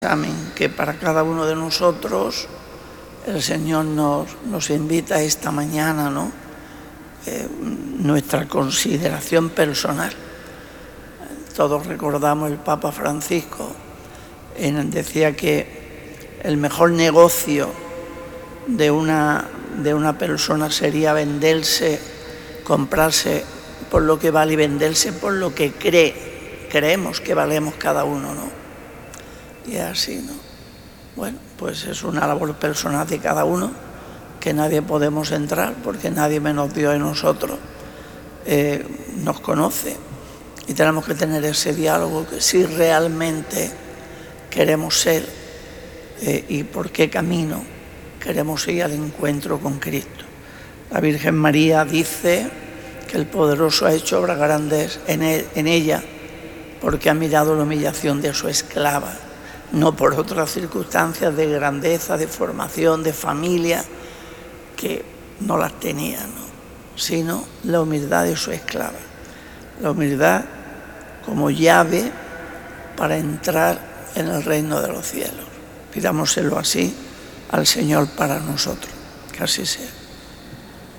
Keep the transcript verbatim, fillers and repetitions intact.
examen que para cada uno de nosotros el Señor nos, nos invita esta mañana, ¿no? Eh, nuestra consideración personal. Todos recordamos el Papa Francisco, en, decía que el mejor negocio de una, de una persona sería venderse, comprarse por lo que vale y venderse por lo que cree, creemos que valemos cada uno, ¿no? Y así, ¿no? Bueno, pues es una labor personal de cada uno, que nadie podemos entrar porque nadie menos Dios de nosotros eh, nos conoce. Y tenemos que tener ese diálogo, que si realmente queremos ser eh, y por qué camino queremos ir al encuentro con Cristo. La Virgen María dice que el Poderoso ha hecho obras grandes en, él, en ella porque ha mirado la humillación de su esclava, no por otras circunstancias de grandeza, de formación, de familia, que no las tenía, ¿no? Sino la humildad de su esclava. La humildad como llave para entrar en el reino de los cielos. Pidámoselo así al Señor para nosotros. Que así sea.